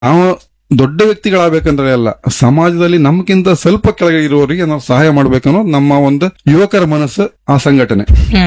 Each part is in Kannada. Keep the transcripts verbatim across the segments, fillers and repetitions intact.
ನಾವು ದೊಡ್ಡ ವ್ಯಕ್ತಿಗಳಾಗಬೇಕಂದ್ರೆ ಅಲ್ಲ, ಸಮಾಜದಲ್ಲಿ ನಮ್ಗಿಂತ ಸ್ವಲ್ಪ ಕೆಳಗೆ ಇರುವವರಿಗೆ ನಾವು ಸಹಾಯ ಮಾಡ್ಬೇಕನ್ನೋ ನಮ್ಮ ಒಂದು ಯುವಕರ ಮನಸ್ಸು, ಆ ಸಂಘಟನೆ.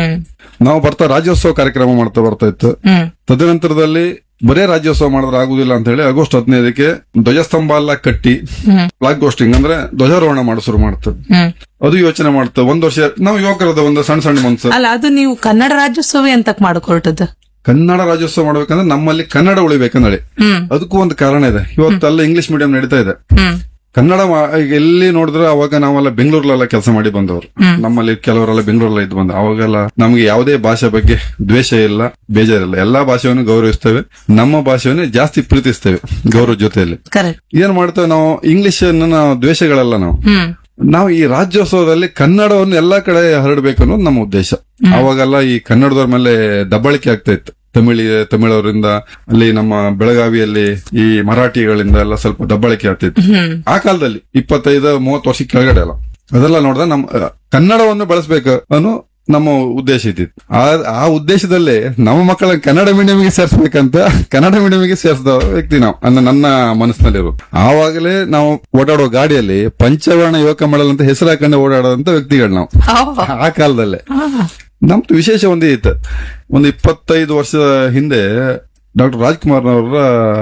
ನಾವು ಬರ್ತಾ ರಾಜ್ಯೋತ್ಸವ ಕಾರ್ಯಕ್ರಮ ಮಾಡ್ತಾ ಬರ್ತಾ ಇತ್ತು. ತದನಂತರದಲ್ಲಿ ಬರೇ ರಾಜ್ಯೋತ್ಸವ ಮಾಡಿದ್ರೆ ಆಗುದಿಲ್ಲ ಅಂತ ಹೇಳಿ ಆಗಸ್ಟ್ ಹದಿನೈದಕ್ಕೆ ಧ್ವಜಸ್ತಂಭ ಎಲ್ಲ ಕಟ್ಟಿ ಫ್ಲಾಗ್ ಹೋಸ್ಟಿಂಗ್ ಅಂದ್ರೆ ಧ್ವಜಾರೋಹಣ ಮಾಡಿ ಶುರು ಮಾಡ್ತದೆ. ಅದು ಯೋಚನೆ ಮಾಡ್ತೇವೆ. ಒಂದ್ ವರ್ಷ ನಾವು ಯುವಕರದ ಒಂದು ಸಣ್ಣ ಸಣ್ಣ ಮನ್ಸು. ಅಲ್ಲ, ಅದು ನೀವು ಕನ್ನಡ ರಾಜ್ಯೋತ್ಸವ ಎಂತಕ್ ಮಾಡ್ಕೊಳ್ತದ? ಕನ್ನಡ ರಾಜ್ಯೋತ್ಸವ ಮಾಡ್ಬೇಕಂದ್ರೆ ನಮ್ಮಲ್ಲಿ ಕನ್ನಡ ಉಳಿಬೇಕಂದ್ರೆ ಅದಕ್ಕೂ ಒಂದು ಕಾರಣ ಇದೆ. ಇವತ್ತೆಲ್ಲ ಇಂಗ್ಲಿಷ್ ಮೀಡಿಯಂ ನಡೀತಾ ಇದೆ. ಕನ್ನಡ ಈಗ ಎಲ್ಲಿ ನೋಡಿದ್ರೆ ಅವಾಗ ನಾವೆಲ್ಲ ಬೆಂಗಳೂರಲ್ಲೆಲ್ಲ ಕೆಲಸ ಮಾಡಿ ಬಂದವರು. ನಮ್ಮಲ್ಲಿ ಕೆಲವರೆಲ್ಲ ಬೆಂಗಳೂರಲ್ಲ ಇದ್ದು ಬಂದ. ಅವಾಗೆಲ್ಲ ನಮ್ಗೆ ಯಾವುದೇ ಭಾಷೆ ಬಗ್ಗೆ ದ್ವೇಷ ಇಲ್ಲ, ಬೇಜಾರಿಲ್ಲ. ಎಲ್ಲಾ ಭಾಷೆಯನ್ನು ಗೌರವಿಸ್ತೇವೆ, ನಮ್ಮ ಭಾಷೆಯನ್ನೇ ಜಾಸ್ತಿ ಪ್ರೀತಿಸ್ತೇವೆ ಗೌರವ ಜೊತೆಯಲ್ಲಿ. ಏನ್ ಮಾಡ್ತೇವೆ ನಾವು, ಇಂಗ್ಲಿಷ್ ನಾವು ದ್ವೇಷಗಳೆಲ್ಲ ನಾವು ನಾವು ಈ ರಾಜ್ಯೋತ್ಸವದಲ್ಲಿ ಕನ್ನಡವನ್ನು ಎಲ್ಲಾ ಕಡೆ ಹರಡಬೇಕು ಅನ್ನೋದು ನಮ್ಮ ಉದ್ದೇಶ. ಅವಾಗೆಲ್ಲ ಈ ಕನ್ನಡದವ್ರ ಮೇಲೆ ದಬ್ಬಾಳಿಕೆ ಆಗ್ತಾ ಇತ್ತು. ತಮಿಳಿ ತಮಿಳವರಿಂದ, ಅಲ್ಲಿ ನಮ್ಮ ಬೆಳಗಾವಿಯಲ್ಲಿ ಈ ಮರಾಠಿಗಳಿಂದ ಎಲ್ಲ ಸ್ವಲ್ಪ ದಬ್ಬಾಳಿಕೆ ಆಗ್ತಿತ್ತು ಆ ಕಾಲದಲ್ಲಿ. ಇಪ್ಪತ್ತೈದು ಮೂವತ್ತು ವರ್ಷ ಕೆಳಗಡೆ ಅಲ್ಲ, ಅದೆಲ್ಲ ನೋಡಿದ್ರೆ ನಮ್ಮ ಕನ್ನಡವನ್ನು ಬಳಸಬೇಕು ಅನ್ನೋ ನಮ್ಮ ಉದ್ದೇಶ ಇದ್ದಿತ್ತು. ಆ ಆ ಉದ್ದೇಶದಲ್ಲೇ ನಮ್ಮ ಮಕ್ಕಳ ಕನ್ನಡ ಮೀಡಿಯಂಗೆ ಸೇರ್ಸ್ಬೇಕಂತ ಕನ್ನಡ ಮೀಡಿಯಂಗೆ ಸೇರಿಸಿದ ವ್ಯಕ್ತಿ ನಾವು, ಅನ್ನ ನನ್ನ ಮನಸ್ಸಿನಲ್ಲಿರೋದು. ಆವಾಗಲೇ ನಾವು ಓಡಾಡೋ ಗಾಡಿಯಲ್ಲಿ ಪಂಚವರ್ಣ ಯುವಕ ಮಂಡಲ ಅಂತ ಹೆಸರು ಹಾಕೊಂಡೆ ಓಡಾಡೋದಂತ ವ್ಯಕ್ತಿಗಳು ನಾವು ಆ ಕಾಲದಲ್ಲೇ. ನಮ್ದು ವಿಶೇಷ ಒಂದೇ ಇತ್ತು. ಒಂದು ಇಪ್ಪತ್ತೈದು ವರ್ಷದ ಹಿಂದೆ ಡಾಕ್ಟರ್ ರಾಜ್ಕುಮಾರ್ ಅವರ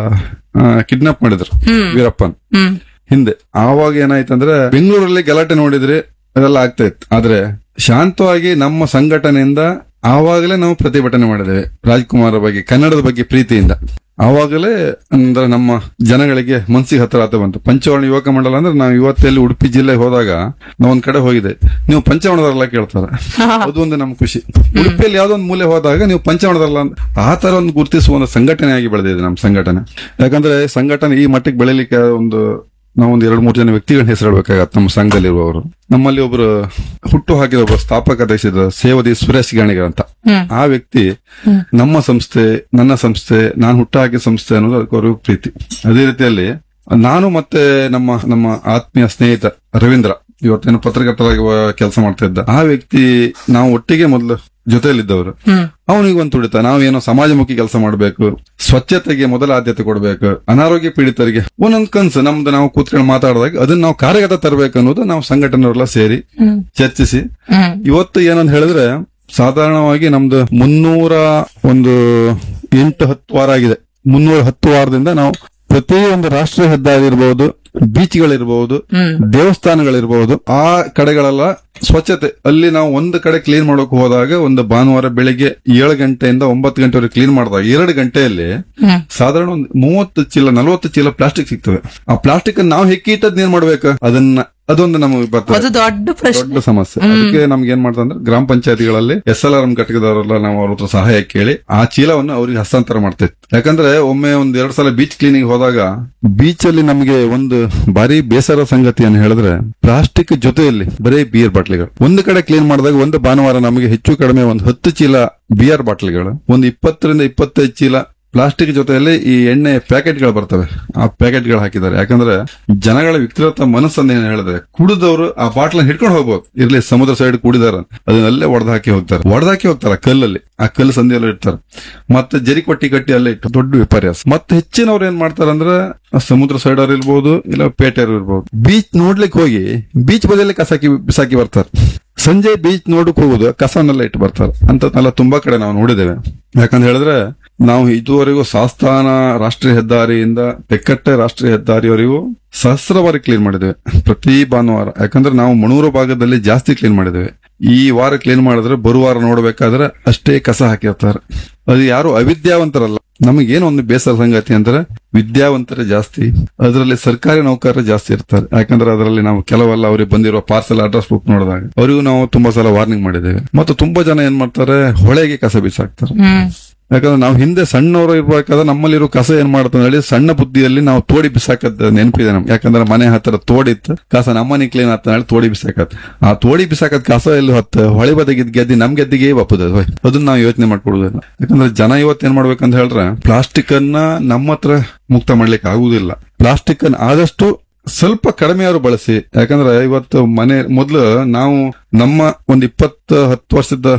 ಕಿಡ್ನಾಪ್ ಮಾಡಿದ್ರು ವೀರಪ್ಪನ್ ಹಿಂದೆ. ಆವಾಗ ಏನಾಯ್ತಂದ್ರೆ ಬೆಂಗಳೂರಲ್ಲಿ ಗಲಾಟೆ ನೋಡಿದ್ರೆ ಅದೆಲ್ಲ ಆಗ್ತಾ ಇತ್ತು. ಆದ್ರೆ ಶಾಂತವಾಗಿ ನಮ್ಮ ಸಂಘಟನೆಯಿಂದ ಆವಾಗಲೇ ನಾವು ಪ್ರತಿಭಟನೆ ಮಾಡಿದ್ದೇವೆ ರಾಜ್ಕುಮಾರ್ ಬಗ್ಗೆ, ಕನ್ನಡದ ಬಗ್ಗೆ ಪ್ರೀತಿಯಿಂದ. ಆವಾಗಲೇ ಅಂದ್ರೆ ನಮ್ಮ ಜನಗಳಿಗೆ ಮನ್ಸಿಗೆ ಹತ್ತಿರ ಆತ ಬಂತು. ಪಂಚವರ್ಣ ಯುವಕ ಮಂಡಲ ಅಂದ್ರೆ ನಾವು ಇವತ್ತೆಲ್ಲಿ ಉಡುಪಿ ಜಿಲ್ಲೆಗೆ ಹೋದಾಗ ನಾವು ಒಂದ್ ಕಡೆ ಹೋಗಿದೆ, ನೀವು ಪಂಚವರ್ಣದಲ್ಲ ಕೇಳ್ತಾರೆ. ಅದು ಒಂದು ನಮ್ಮ ಖುಷಿ. ಉಡುಪಿಯಲ್ಲಿ ಯಾವ್ದೋ ಒಂದು ಮೂಲೆ ಹೋದಾಗ ನೀವು ಪಂಚವರ್ಣದಲ್ಲ ಆ ತರ ಒಂದು ಗುರುತಿಸುವ ಒಂದು ಸಂಘಟನೆಯಾಗಿ ಬೆಳೆದಿದೆ ನಮ್ಮ ಸಂಘಟನೆ. ಯಾಕಂದ್ರೆ ಸಂಘಟನೆ ಈ ಮಟ್ಟಿಗೆ ಬೆಳಿಲಿಕ್ಕೆ ಒಂದು ನಾವೊಂದು ಎರಡು ಮೂರು ಜನ ವ್ಯಕ್ತಿಗಳ ಹೆಸರು ಹೇಳ್ಬೇಕಾಗತ್ತೆ ನಮ್ಮ ಸಂಘದಲ್ಲಿರುವವರು. ನಮ್ಮಲ್ಲಿ ಒಬ್ರು ಹುಟ್ಟು ಹಾಕಿದ ಒಬ್ಬ ಸ್ಥಾಪಕ ಅಧ್ಯಕ್ಷ ಸೇವದಿ ಸುರೇಶ್ ಗಾಣಿಗರ್ ಅಂತ. ಆ ವ್ಯಕ್ತಿ ನಮ್ಮ ಸಂಸ್ಥೆ, ನನ್ನ ಸಂಸ್ಥೆ, ನಾನು ಹುಟ್ಟು ಹಾಕಿದ ಸಂಸ್ಥೆ ಅನ್ನೋದು ಅದಕ್ಕೆ ಅವ್ರಿಗೆ ಪ್ರೀತಿ. ಅದೇ ರೀತಿಯಲ್ಲಿ ನಾನು ಮತ್ತೆ ನಮ್ಮ ನಮ್ಮ ಆತ್ಮೀಯ ಸ್ನೇಹಿತ ರವೀಂದ್ರ, ಇವತ್ತೇನು ಪತ್ರಕರ್ತರಾಗಿ ಕೆಲಸ ಮಾಡ್ತಾ ಇದ್ದ ಆ ವ್ಯಕ್ತಿ, ನಾವು ಒಟ್ಟಿಗೆ ಮೊದಲು ಜೊತೆಯಲ್ಲಿದ್ದವರು. ಅವನಿಗೆ ಒಂದು ತುಡಿತ, ನಾವೇನೋ ಸಮಾಜಮುಖಿ ಕೆಲಸ ಮಾಡಬೇಕು, ಸ್ವಚ್ಛತೆಗೆ ಮೊದಲ ಆದ್ಯತೆ ಕೊಡಬೇಕು, ಅನಾರೋಗ್ಯ ಪೀಡಿತರಿಗೆ ಒಂದೊಂದು ಕನ್ಸು ನಮ್ದು. ನಾವು ಕೂತ್ಕೊಂಡು ಮಾತಾಡಿದಾಗ ಅದನ್ನ ನಾವು ಕಾರ್ಯಗತ ತರಬೇಕು ಅನ್ನೋದು ನಾವು ಸಂಘಟನೆಯವರೆಲ್ಲ ಸೇರಿ ಚರ್ಚಿಸಿ ಇವತ್ತು ಏನಂತ ಹೇಳಿದ್ರೆ ಸಾಧಾರಣವಾಗಿ ನಮ್ದು ಮುನ್ನೂರ ಒಂದು ಎಂಟು ಹತ್ತು ವಾರ ಆಗಿದೆ. ಮುನ್ನೂರ ಹತ್ತು ವಾರದಿಂದ ನಾವು ಪ್ರತಿ ಒಂದು ರಾಷ್ಟ್ರೀಯ ಹೆದ್ದಾರಿ ಇರಬಹುದು, ಬೀಚ್ಗಳಿರಬಹುದು, ದೇವಸ್ಥಾನಗಳಿರಬಹುದು, ಆ ಕಡೆಗಳೆಲ್ಲ ಸ್ವಚ್ಛತೆ. ಅಲ್ಲಿ ನಾವು ಒಂದು ಕಡೆ ಕ್ಲೀನ್ ಮಾಡೋಕೆ ಹೋದಾಗ ಒಂದು ಭಾನುವಾರ ಬೆಳಿಗ್ಗೆ ಏಳು ಗಂಟೆಯಿಂದ ಒಂಬತ್ತು ಗಂಟೆವರೆಗೆ ಕ್ಲೀನ್ ಮಾಡಿದಾಗ ಎರಡು ಗಂಟೆಯಲ್ಲಿ ಸಾಧಾರಣ ಒಂದು ಮೂವತ್ತು ಚೀಲ ನಲವತ್ತು ಚೀಲ ಪ್ಲಾಸ್ಟಿಕ್ ಸಿಗ್ತವೆ. ಆ ಪ್ಲಾಸ್ಟಿಕ್ ನಾವು ಹೆಕ್ಕಿಟ್ಟದ್ ಏನ್ ಮಾಡ್ಬೇಕು, ಅದನ್ನ ಅದೊಂದು ನಮಗೆ ಬರ್ತದೆ ದೊಡ್ಡ ಸಮಸ್ಯೆ. ಅದಕ್ಕೆ ನಮ್ಗೆ ಏನ್ ಮಾಡ್ತಂದ್ರೆ ಗ್ರಾಮ ಪಂಚಾಯತಿಗಳಲ್ಲಿ ಎಸ್ ಎಲ್ ಆರ್ ಎಂ ಘಟಕದವರೆಲ್ಲ ನಾವು ಅವ್ರ ಹತ್ರ ಸಹಾಯ ಕೇಳಿ ಆ ಚೀಲವನ್ನು ಅವ್ರಿಗೆ ಹಸ್ತಾಂತರ ಮಾಡ್ತೇವೆ. ಯಾಕಂದ್ರೆ ಒಮ್ಮೆ ಒಂದ್ ಎರಡ್ ಸಲ ಬೀಚ್ ಕ್ಲೀನಿಂಗ್ ಹೋದಾಗ ಬೀಚ್ ಅಲ್ಲಿ ನಮಗೆ ಒಂದು ಭಾರಿ ಬೇಸರ ಸಂಗತಿಯನ್ನು ಹೇಳಿದ್ರೆ ಪ್ಲಾಸ್ಟಿಕ್ ಜೊತೆಯಲ್ಲಿ ಬರೀ ಬಿಯರ್ ಬಾಟ್ಲಿಗಳು. ಒಂದು ಕಡೆ ಕ್ಲೀನ್ ಮಾಡಿದಾಗ ಒಂದು ಭಾನುವಾರ ನಮಗೆ ಹೆಚ್ಚು ಕಡಿಮೆ ಒಂದು ಹತ್ತು ಚೀಲ ಬಿಯರ್ ಬಾಟ್ಲಿಗಳು, ಒಂದು ಇಪ್ಪತ್ತರಿಂದ ಇಪ್ಪತ್ತೈದು ಚೀಲ ಪ್ಲಾಸ್ಟಿಕ್ ಜೊತೆಯಲ್ಲಿ ಈ ಎಣ್ಣೆ ಪ್ಯಾಕೆಟ್ಗಳು ಬರ್ತವೆ, ಆ ಪ್ಯಾಕೆಟ್ಗಳು ಹಾಕಿದ್ದಾರೆ. ಯಾಕಂದ್ರೆ ಜನಗಳ ವಿಕೃತ ಮನಸ್ಸನ್ನ ಏನ್ ಹೇಳಿದ್ರೆ ಕುಡಿದವರು ಆ ಬಾಟ್ಲನ್ನ ಹಿಡ್ಕೊಂಡು ಹೋಗ್ಬೋದು. ಇರ್ಲಿ ಸಮುದ್ರ ಸೈಡ್ ಕುಡಿದಾರ ಅದನ್ನಲ್ಲೇ ಒಡೆದಾಕಿ ಹೋಗ್ತಾರೆ ಒಡೆದಾಕಿ ಹೋಗ್ತಾರೆ ಕಲ್ಲಲ್ಲಿ, ಆ ಕಲ್ಲು ಸಂದಿಯಲ್ಲಿ ಇಡ್ತಾರೆ. ಮತ್ತೆ ಜರಿ ಕೊಟ್ಟಿ ಕಟ್ಟಿ ಅಲ್ಲೇ ಇಟ್ಟು ದೊಡ್ಡ ವಿಪರ್ಯಾಸ. ಮತ್ತೆ ಹೆಚ್ಚಿನವ್ರು ಏನ್ ಮಾಡ್ತಾರಂದ್ರೆ ಸಮುದ್ರ ಸೈಡ್ ಅವ್ರು ಇರ್ಬೋದು, ಇಲ್ಲ ಪೇಟೆಯವ್ರು ಇರ್ಬೋದು, ಬೀಚ್ ನೋಡ್ಲಿಕ್ಕೆ ಹೋಗಿ ಬೀಚ್ ಬದಿಯಲ್ಲಿ ಕಸಾಕಿ ಬಿಸಾಕಿ ಬರ್ತಾರೆ. ಸಂಜೆ ಬೀಚ್ ನೋಡಕ್ ಹೋಗುದು ಕಸನೆಲ್ಲ ಇಟ್ಟು ಬರ್ತಾರೆ. ಅಂತದ್ನೆಲ್ಲ ತುಂಬಾ ಕಡೆ ನಾವು ನೋಡಿದ್ದೇವೆ. ಯಾಕಂತ ಹೇಳಿದ್ರೆ ನಾವು ಇದುವರೆಗೂ ಸಾಸ್ತಾನ ರಾಷ್ಟ್ರೀಯ ಹೆದ್ದಾರಿಯಿಂದ ತೆಕ್ಕಟ್ಟೆ ರಾಷ್ಟ್ರೀಯ ಹೆದ್ದಾರಿವರೆಗೂ ಸಹಸ್ರವಾರಿ ಕ್ಲೀನ್ ಮಾಡಿದ್ದೇವೆ ಪ್ರತಿ ಭಾನುವಾರ. ಯಾಕಂದ್ರೆ ನಾವು ಮಣೂರು ಭಾಗದಲ್ಲಿ ಜಾಸ್ತಿ ಕ್ಲೀನ್ ಮಾಡಿದ್ದೇವೆ. ಈ ವಾರ ಕ್ಲೀನ್ ಮಾಡಿದ್ರೆ ಬರುವಾರ ನೋಡ್ಬೇಕಾದ್ರೆ ಅಷ್ಟೇ ಕಸ ಹಾಕಿರ್ತಾರೆ. ಅದು ಯಾರು ಅವಿದ್ಯಾವಂತರಲ್ಲ. ನಮಗೇನು ಒಂದು ಬೇಸರ ಸಂಗತಿ ಅಂದ್ರೆ ವಿದ್ಯಾವಂತರೇ ಜಾಸ್ತಿ, ಅದರಲ್ಲಿ ಸರ್ಕಾರಿ ನೌಕರರು ಜಾಸ್ತಿ ಇರ್ತಾರೆ. ಯಾಕಂದ್ರೆ ಅದರಲ್ಲಿ ನಾವು ಕೆಲವೆಲ್ಲ ಅವ್ರಿಗೆ ಬಂದಿರೋ ಪಾರ್ಸಲ್ ಅಡ್ರೆಸ್ ಬುಕ್ ನೋಡಿದಾಗ ಅವರಿಗೂ ನಾವು ತುಂಬಾ ಸಲ ವಾರ್ನಿಂಗ್ ಮಾಡಿದ್ದೇವೆ. ಮತ್ತು ತುಂಬಾ ಜನ ಏನ್ ಮಾಡ್ತಾರೆ, ಹೊಳೆಗೆ ಕಸ ಬಿಸಾಕ್ತಾರೆ. ಯಾಕಂದ್ರೆ ನಾವು ಹಿಂದೆ ಸಣ್ಣವರು ಇರ್ಬೇಕಾದ್ರೆ ನಮ್ಮಲ್ಲಿರೋ ಕಸ ಏನ್ ಮಾಡ್ತಾರೆ ಹೇಳಿ ಸಣ್ಣ ಬುದ್ಧಿಯಲ್ಲಿ ನಾವು ತೋಡಿ ಬಿಸಾಕದ್ ನೆನಪಿದೆ ನಮ್ಗೆ. ಯಾಕಂದ್ರೆ ಮನೆ ಹತ್ತಿರ ತೋಡಿತ್ತು, ಕಸ ನಮ್ಮನೆ ಕ್ಲೀನ್ ಆತ ಹೇಳಿ ತೋಡಿ ಬಿಸಾಕತ್. ಆ ತೋಡಿ ಬಿಸಾಕದ್ ಕಸ ಎಲ್ಲಿ ಹೊತ್ತು ಹೊಳೆ ಬದಿಗಿದ್ ಗೆದ್ದಿ ನಮ್ ಗೆದ್ದಿಗೆ ಬಪ್ಪದ ಅದನ್ನ ನಾವು ಯೋಚನೆ ಮಾಡ್ಕೊಡುದಿಲ್ಲ. ಯಾಕಂದ್ರೆ ಜನ ಇವತ್ತು ಏನ್ ಮಾಡ್ಬೇಕಂತ ಹೇಳಿದ್ರೆ ಪ್ಲಾಸ್ಟಿಕ್ ಅನ್ನ ನಮ್ಮ ಹತ್ರ ಮುಕ್ತ ಮಾಡ್ಲಿಕ್ಕೆ ಆಗುದಿಲ್ಲ. ಪ್ಲಾಸ್ಟಿಕ್ ಅನ್ನ ಆದಷ್ಟು ಸ್ವಲ್ಪ ಕಡಿಮೆಯಾರು ಬಳಸಿ. ಯಾಕಂದ್ರೆ ಇವತ್ತು ಮನೆ ಮೊದ್ಲು ನಾವು ನಮ್ಮ ಒಂದ್ ಇಪ್ಪತ್ತು ಹತ್ತು ವರ್ಷದ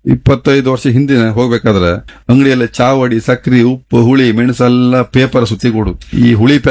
ಇಪ್ಪತ್ತೈದು ವರ್ಷ ಹಿಂದೆ ಹೋಗ್ಬೇಕಾದ್ರೆ ಅಂಗಡಿಯಲ್ಲಿ ಚಾವಡಿ ಸಕ್ರಿ ಉಪ್ಪು ಹುಳಿ ಮೆಣಸೆಲ್ಲ ಪೇಪರ್ ಸುತ್ತಿ ಕೊಡು ಈ ಹುಳಿ